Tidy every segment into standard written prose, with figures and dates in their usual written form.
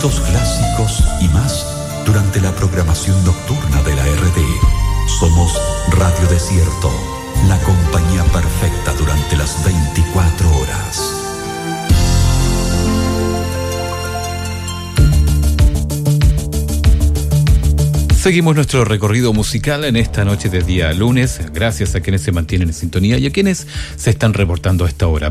éxitos clásicos y más durante la programación nocturna de la RD. Somos Radio Desierto, la compañía perfecta durante las 24 horas. Seguimos nuestro recorrido musical en esta noche de día lunes, gracias a quienes se mantienen en sintonía y a quienes se están reportando a esta hora.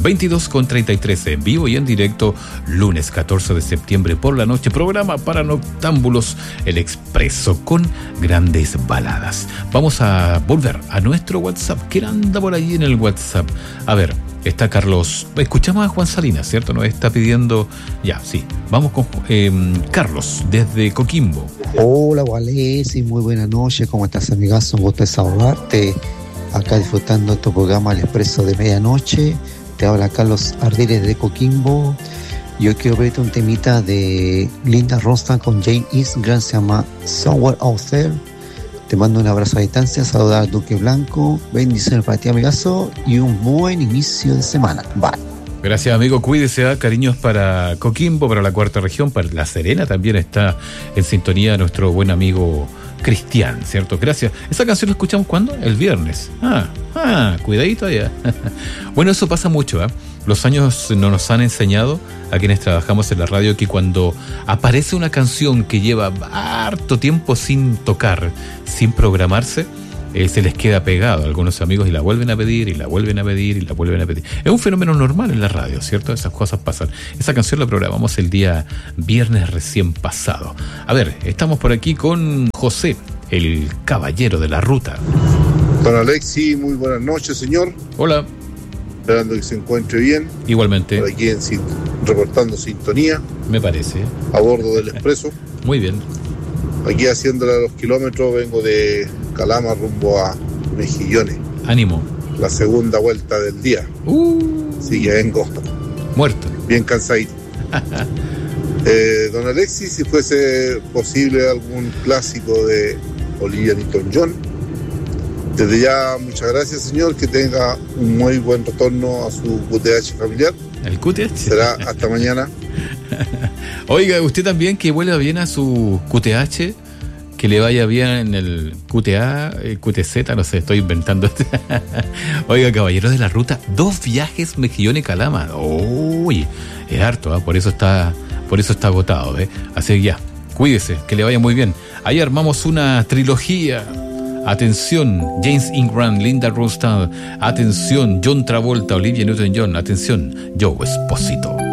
22:33 en vivo y en directo, lunes 14 de septiembre por la noche, programa para noctámbulos, El Expreso, con grandes baladas. Vamos a volver a nuestro WhatsApp. ¿Quién anda por allí en el WhatsApp? A ver, está Carlos. Escuchamos a Juan Salinas, ¿cierto? Nos está pidiendo... Ya, sí. Vamos con Carlos, desde Coquimbo. Hola, Walesi, muy buena noche. ¿Cómo estás, amigazo? Un gusto de saludarte. Acá disfrutando este programa, El Expreso de Medianoche. Te habla Carlos Ardiles de Coquimbo. Yo quiero pedirte un temita de Linda Ronstadt con Jane Eastman, se llama Somewhere Out There. Te mando un abrazo a distancia, saludar al Duque Blanco, bendiciones para ti, amigazo, y un buen inicio de semana. Bye. Gracias, amigo, cuídese, cariños para Coquimbo, para la cuarta región, para La Serena también está en sintonía nuestro buen amigo Cristian, ¿cierto? Gracias. ¿Esa canción la escuchamos cuándo? El viernes. Cuidadito allá. Bueno, eso pasa mucho, ¿eh? Los años nos han enseñado a quienes trabajamos en la radio que cuando aparece una canción que lleva harto tiempo sin tocar, sin programarse, se les queda pegado a algunos amigos y la vuelven a pedir y la vuelven a pedir y la vuelven a pedir. Es un fenómeno normal en la radio, ¿cierto? Esas cosas pasan. Esa canción la programamos el día viernes recién pasado. A ver, estamos por aquí con José, el caballero de la ruta. Don Alexi, muy buenas noches, señor. Hola. Esperando que se encuentre bien. Igualmente. Por aquí reportando sintonía. Me parece. A bordo del Expreso. Muy bien. Aquí haciéndole los kilómetros, vengo de Calama rumbo a Mejillones. Ánimo. La segunda vuelta del día. Sí, que vengo. Muerto. Bien cansadito. Don Alexis, si fuese posible algún clásico de Olivia Newton-John. Desde ya, muchas gracias, señor. Que tenga un muy buen retorno a su QTH familiar. ¿El QTH? Será hasta mañana. Oiga, usted también, que vuelva bien a su QTH, que le vaya bien en el QTA, QTZ, no sé, estoy inventando. Oiga, caballero de la ruta, 2 viajes Mejillones-Calama. Uy, es harto, ¿eh? Por eso está agotado, ¿eh? Así que ya, cuídese, que le vaya muy bien. Ahí armamos una trilogía. Atención, James Ingram, Linda Ronstadt. Atención, John Travolta, Olivia Newton-John. Atención, Joe Esposito.